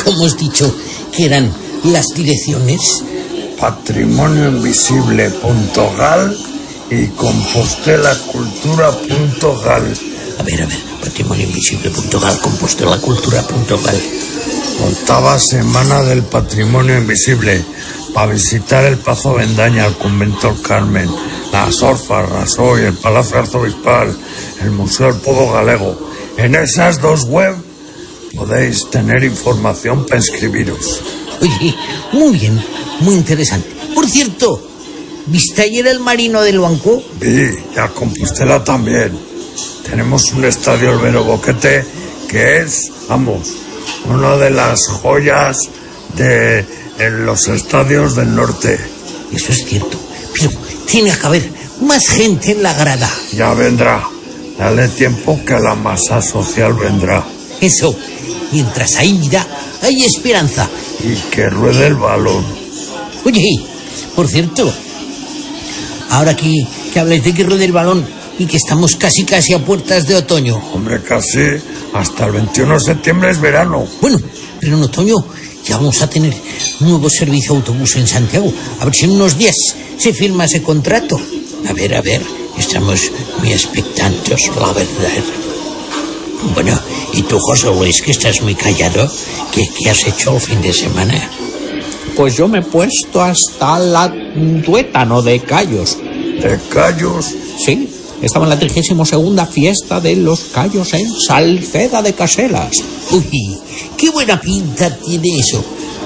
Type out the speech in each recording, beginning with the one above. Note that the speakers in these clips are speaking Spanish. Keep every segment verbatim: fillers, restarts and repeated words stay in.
¿Cómo has dicho que eran las direcciones? patrimonio invisible punto gal y compostela cultura punto gal. A ver, a ver, patrimonio invisible punto gal, compostela cultura punto gal. Octava semana del patrimonio invisible, para visitar el Pazo Bendaña, el Convento del Carmen, las Orfas, Rasoy, el Palacio Arzobispal, el Museo del Pozo Galego. En esas dos web podéis tener información para inscribiros. Oye, muy bien, muy interesante. Por cierto, ¿viste ayer el Marino del Banco? Vi, y a Compostela también. Tenemos un estadio, el Vero Boquete, que es, vamos, una de las joyas de en los estadios del norte. Eso es cierto, pero tiene que haber más gente en la grada. Ya vendrá. Dale tiempo que la masa social vendrá. Eso, mientras hay vida, hay esperanza. Y que ruede el balón. Oye, por cierto, ahora que, que habláis de que ruede el balón y que estamos casi casi a puertas de otoño. Hombre, casi hasta el veintiuno de septiembre es verano. Bueno, pero en otoño ya vamos a tener un nuevo servicio de autobús en Santiago. A ver si en unos días se firma ese contrato. A ver, a ver, estamos muy expectantes, la verdad. Bueno, ¿y tú, José Luis, que estás muy callado? ¿Qué, qué has hecho el fin de semana? Pues yo me he puesto hasta la tuétano de callos. ¿De callos? Sí, estaba en la trigésima segunda fiesta de los callos en Salceda de Caselas. Uy, qué buena pinta tiene eso.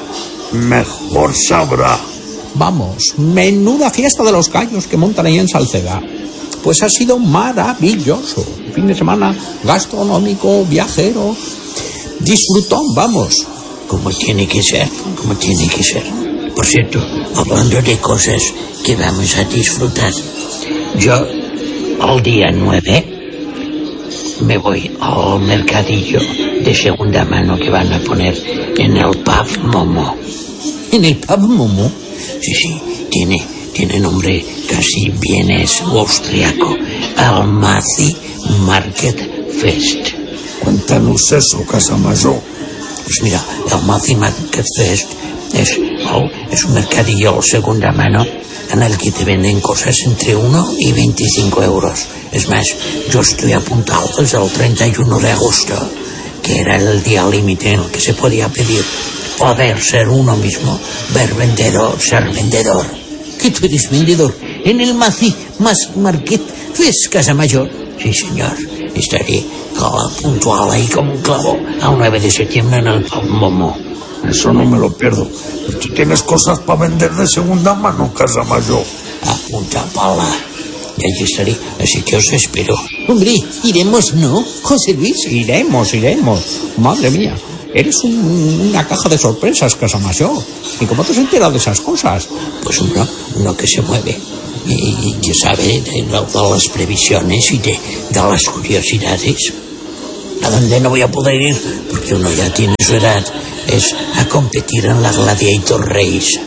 Mejor sabrá. Vamos, menuda fiesta de los callos que montan ahí en Salceda. Pues ha sido maravilloso. Fin de semana gastronómico, viajero, disfrutón, vamos. Como tiene que ser, como tiene que ser. Por cierto, hablando de cosas que vamos a disfrutar, yo al día nueve me voy al mercadillo de segunda mano que van a poner en el pub Momo. ¿En el pub Momo? Sí, sí, tiene, tiene nombre casi vienes o austriaco. Almaty Market Fest. Cuéntanos eso, Casamayor. Pues mira, el Almaty Market Fest es, oh, es un mercadillo de segunda mano en el que te venden cosas entre uno y veinticinco euros. Es más, yo estoy apuntado desde el treinta y uno de agosto, que era el día límite en el que se podía pedir poder ser uno mismo, ver vendedor, ser vendedor. ¿Que tú eres vendedor en el Almaty Market Fest, Casamayor? Sí, señor. Estaré puntual ahí como un clavo al nueve de septiembre en el Pub Momo. Eso no me lo pierdo. ¿Tú tienes cosas para vender de segunda mano, Casamayor? Apunta, pala. Y allí estaré, así que os espero. Hombre, iremos, ¿no, José Luis? Iremos, iremos. Madre mía, eres un, una caja de sorpresas, Casamayor. ¿Y cómo te has enterado de esas cosas? Pues uno, uno que se mueve. Y ya sabe de, de, de las previsiones y de, de las curiosidades. ¿A dónde no voy a poder ir? Porque uno ya tiene su edad. Es a competir en la Gladiator Race.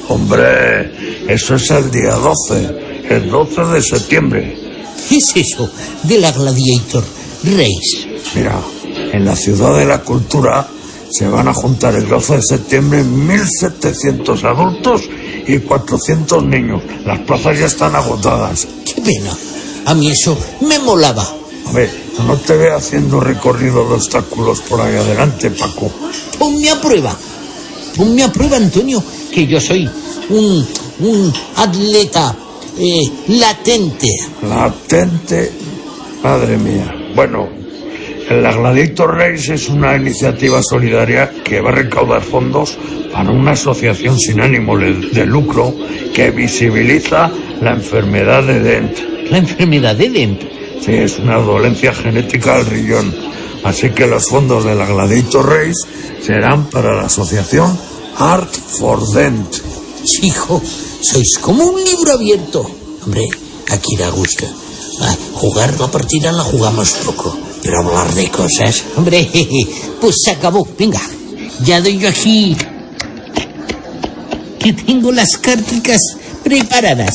Hombre, eso es el día doce, el doce de septiembre. ¿Qué es eso de la Gladiator Race? Mira, en la Ciudad de la Cultura se van a juntar el doce de septiembre mil setecientos adultos y cuatrocientos niños. Las plazas ya están agotadas. ¡Qué pena! A mí eso me molaba. A ver, no te ve haciendo recorrido de obstáculos por ahí adelante, Paco. Ponme a prueba. Ponme a prueba, Antonio, que yo soy un, un atleta eh, latente. ¿Latente? Madre mía. Bueno, la Gladiator Race es una iniciativa solidaria que va a recaudar fondos para una asociación sin ánimo de lucro que visibiliza la enfermedad de Dent. ¿La enfermedad de Dent? Sí, es una dolencia genética del riñón. Así que los fondos de la Gladiator Race serán para la asociación Art for Dent. Hijo, sois como un libro abierto. Hombre, aquí da gusto. Ah, jugar la partida la jugamos poco, pero hablar de cosas, hombre, pues se acabó. Venga, ya doy yo aquí que tengo las carticas preparadas.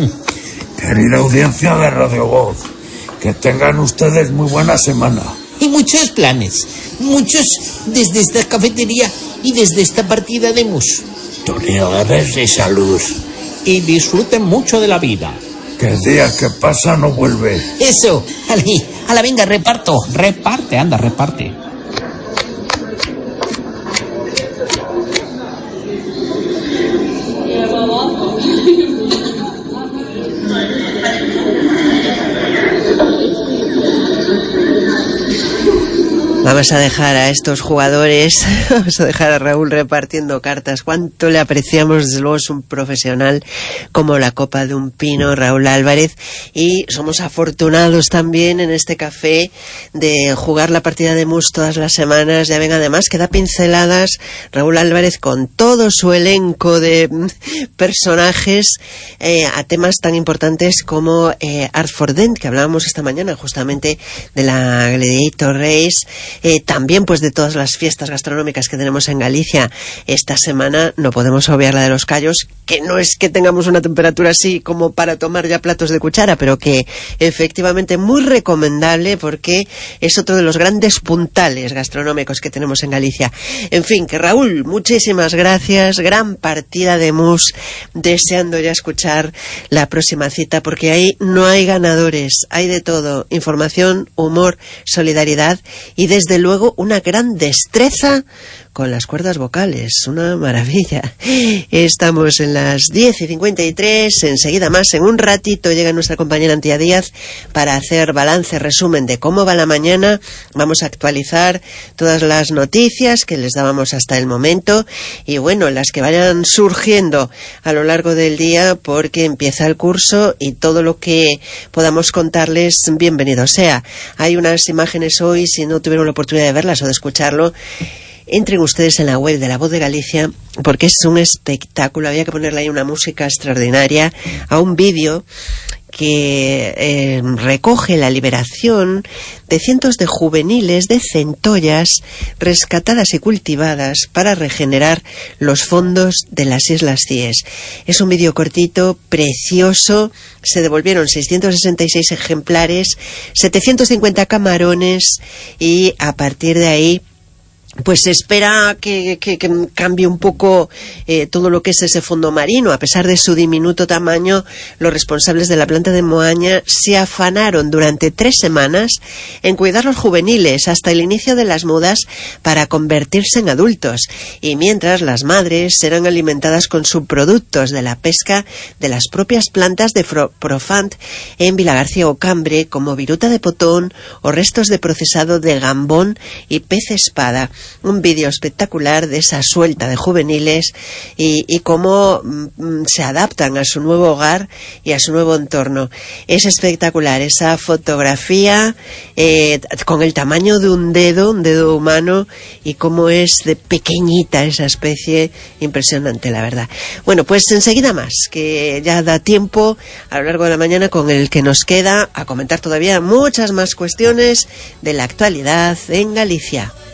Querida audiencia de Radio Voz, que tengan ustedes muy buena semana. Y muy muchos planes, muchos desde esta cafetería y desde esta partida de mus. Torneadores de salud. Y disfruten mucho de la vida. Que el día que pasa no vuelve. Eso, Ali, a la venga, reparto. Reparte, anda, reparte. Vamos a dejar a estos jugadores, vamos a dejar a Raúl repartiendo cartas. Cuánto le apreciamos, desde luego es un profesional como la copa de un pino, Raúl Álvarez, y somos afortunados también en este café de jugar la partida de mus todas las semanas. Ya ven, además que da pinceladas Raúl Álvarez con todo su elenco de personajes eh, a temas tan importantes como eh, Art for Dent, que hablábamos esta mañana justamente de la Gladiator Race. Eh, también pues de todas las fiestas gastronómicas que tenemos en Galicia esta semana. No podemos obviar la de los Callos, que no es que tengamos una temperatura así como para tomar ya platos de cuchara, pero que efectivamente muy recomendable porque es otro de los grandes puntales gastronómicos que tenemos en Galicia. En fin, que Raúl, muchísimas gracias, gran partida de mus, deseando ya escuchar la próxima cita, porque ahí no hay ganadores, hay de todo: información, humor, solidaridad y desde luego una gran destreza con las cuerdas vocales, una maravilla. Estamos en las diez y cincuenta y tres, enseguida más, en un ratito llega nuestra compañera Antía Díaz para hacer balance, resumen de cómo va la mañana. Vamos a actualizar todas las noticias que les dábamos hasta el momento y bueno, las que vayan surgiendo a lo largo del día, porque empieza el curso y todo lo que podamos contarles, bienvenido sea. Hay unas imágenes hoy, si no tuvieron la oportunidad de verlas o de escucharlo, entren ustedes en la web de La Voz de Galicia, porque es un espectáculo. Había que ponerle ahí una música extraordinaria a un vídeo que eh, recoge la liberación de cientos de juveniles de centollas rescatadas y cultivadas para regenerar los fondos de las Islas Cíes. Es un vídeo cortito, precioso. Se devolvieron seiscientos sesenta y seis ejemplares, setecientos cincuenta camarones y a partir de ahí pues se espera que, que, que cambie un poco eh, todo lo que es ese fondo marino. A pesar de su diminuto tamaño, los responsables de la planta de Moaña se afanaron durante tres semanas en cuidar los juveniles hasta el inicio de las mudas para convertirse en adultos, y mientras las madres serán alimentadas con subproductos de la pesca de las propias plantas de Profant en Vilagarcía o Cambre, como viruta de potón o restos de procesado de gambón y pez espada. Un vídeo espectacular de esa suelta de juveniles y, y cómo mm, se adaptan a su nuevo hogar y a su nuevo entorno. Es espectacular esa fotografía eh, con el tamaño de un dedo, un dedo humano, y cómo es de pequeñita esa especie. Impresionante, la verdad. Bueno, pues enseguida más, que ya da tiempo a lo largo de la mañana con el que nos queda a comentar todavía muchas más cuestiones de la actualidad en Galicia.